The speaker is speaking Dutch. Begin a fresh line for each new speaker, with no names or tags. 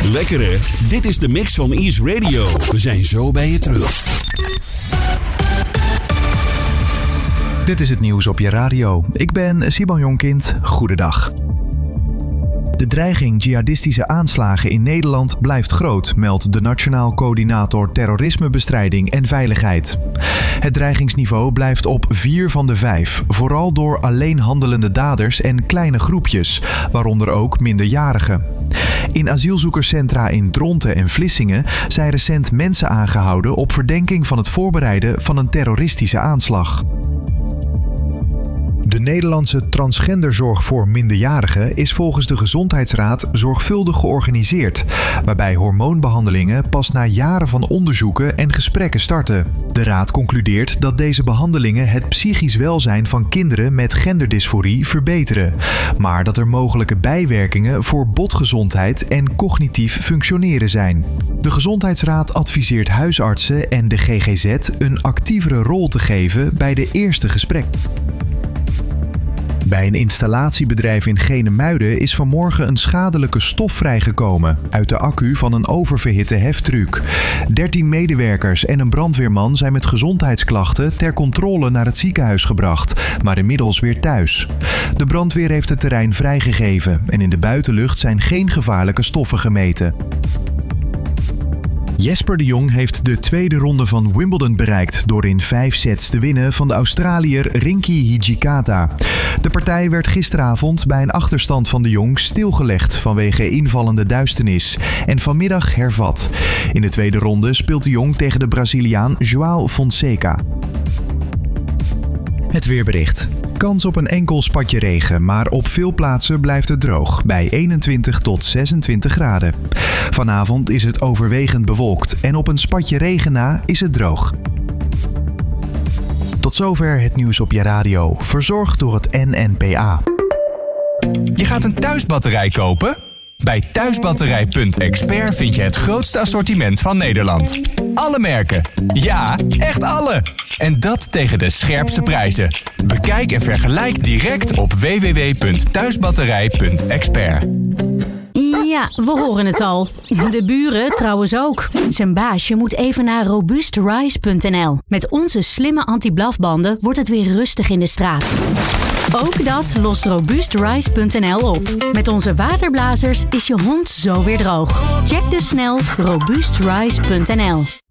Lekker hè? Dit is de mix van Ease Radio. We zijn zo bij je terug.
Dit is het nieuws op je radio. Ik ben Siban Jonkind. Goedendag. De dreiging jihadistische aanslagen in Nederland blijft groot, meldt de Nationaal Coördinator Terrorismebestrijding en Veiligheid. Het dreigingsniveau blijft op 4 van de 5, vooral door alleen handelende daders en kleine groepjes, waaronder ook minderjarigen. In asielzoekerscentra in Dronten en Vlissingen zijn recent mensen aangehouden op verdenking van het voorbereiden van een terroristische aanslag. De Nederlandse transgenderzorg voor minderjarigen is volgens de Gezondheidsraad zorgvuldig georganiseerd, waarbij hormoonbehandelingen pas na jaren van onderzoeken en gesprekken starten. De raad concludeert dat deze behandelingen het psychisch welzijn van kinderen met genderdysforie verbeteren, maar dat er mogelijke bijwerkingen voor botgezondheid en cognitief functioneren zijn. De Gezondheidsraad adviseert huisartsen en de GGZ een actievere rol te geven bij de eerste gesprekken. Bij een installatiebedrijf in Genemuiden is vanmorgen een schadelijke stof vrijgekomen uit de accu van een oververhitte heftruck. 13 medewerkers en een brandweerman zijn met gezondheidsklachten ter controle naar het ziekenhuis gebracht, maar inmiddels weer thuis. De brandweer heeft het terrein vrijgegeven en in de buitenlucht zijn geen gevaarlijke stoffen gemeten. Jesper de Jong heeft de tweede ronde van Wimbledon bereikt door in 5 sets te winnen van de Australiër Rinky Hijikata. De partij werd gisteravond bij een achterstand van de Jong stilgelegd vanwege invallende duisternis en vanmiddag hervat. In de tweede ronde speelt de Jong tegen de Braziliaan João Fonseca. Het weerbericht. Kans op een enkel spatje regen, maar op veel plaatsen blijft het droog, bij 21 tot 26 graden. Vanavond is het overwegend bewolkt en op een spatje regen na is het droog. Tot zover het nieuws op je radio, verzorgd door het NNPA.
Je gaat een thuisbatterij kopen? Bij Thuisbatterij.expert vind je het grootste assortiment van Nederland. Alle merken. Ja, echt alle. En dat tegen de scherpste prijzen. Bekijk en vergelijk direct op www.thuisbatterij.expert.
Ja, we horen het al. De buren trouwens ook. Zijn baasje moet even naar robuustrise.nl. Met onze slimme anti-blafbanden wordt het weer rustig in de straat. Ook dat lost robuustrise.nl op. Met onze waterblazers is je hond zo weer droog. Check dus snel robuustrise.nl.